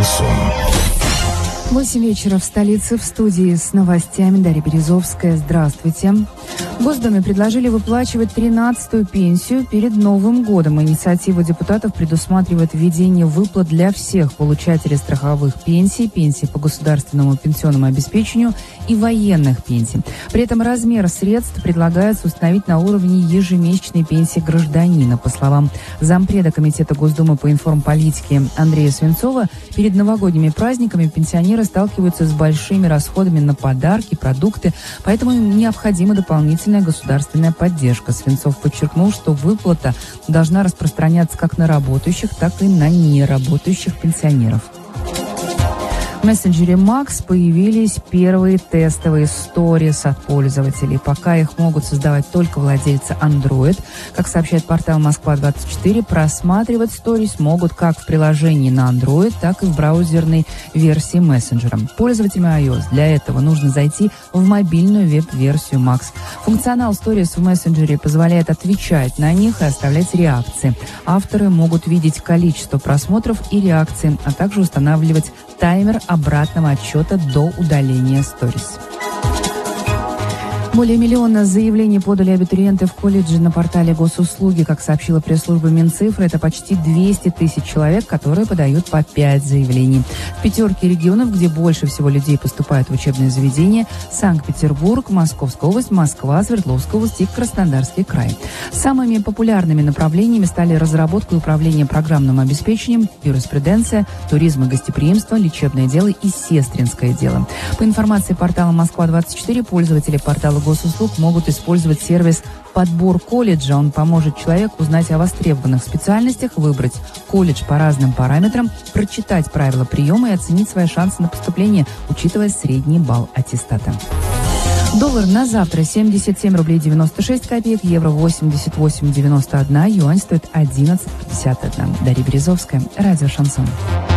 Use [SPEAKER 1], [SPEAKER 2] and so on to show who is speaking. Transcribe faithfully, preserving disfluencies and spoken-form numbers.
[SPEAKER 1] Шансон.
[SPEAKER 2] восемь вечера в столице, в студии с новостями Дарья Березовская. Здравствуйте. В Госдуме предложили выплачивать тринадцатую пенсию перед Новым годом. Инициатива депутатов предусматривает введение выплат для всех получателей страховых пенсий, пенсий по государственному пенсионному обеспечению и военных пенсий. При этом размер средств предлагается установить на уровне ежемесячной пенсии гражданина. По словам зампреда Комитета Госдумы по информполитике Андрея Свинцова, перед новогодними праздниками пенсионеры сталкиваются с большими расходами на подарки, продукты, поэтому им необходима дополнительная государственная поддержка. Свинцов подчеркнул, что выплата должна распространяться как на работающих, так и на неработающих пенсионеров. В мессенджере Макс появились первые тестовые сторис от пользователей. Пока их могут создавать только владельцы Android. Как сообщает портал Москва двадцать четыре, просматривать сторис могут как в приложении на Android, так и в браузерной версии мессенджера. Пользователям iOS для этого нужно зайти в мобильную веб-версию Макс. Функционал сторис в мессенджере позволяет отвечать на них и оставлять реакции. Авторы могут видеть количество просмотров и реакций, а также устанавливать таймер обратного отсчета до удаления сторис. Более миллиона заявлений подали абитуриенты в колледже на портале Госуслуги. Как сообщила пресс-служба Минцифры, это почти двести тысяч человек, которые подают по пять заявлений. В пятерке регионов, где больше всего людей поступают в учебные заведения: Санкт-Петербург, Московская область, Москва, Свердловская область и Краснодарский край. Самыми популярными направлениями стали разработка и управление программным обеспечением, юриспруденция, туризм и гостеприимство, лечебное дело и сестринское дело. По информации портала Москва двадцать четыре, пользователи портала Госуслуг могут использовать сервис «Подбор колледжа». Он поможет человеку узнать о востребованных специальностях, выбрать колледж по разным параметрам, прочитать правила приема и оценить свои шансы на поступление, учитывая средний балл аттестата. Доллар на завтра семьдесят семь рублей девяносто шесть копеек, евро восемьдесят восемь девяносто один, юань стоит одиннадцать пятьдесят один. Дарья Березовская, радио «Шансон».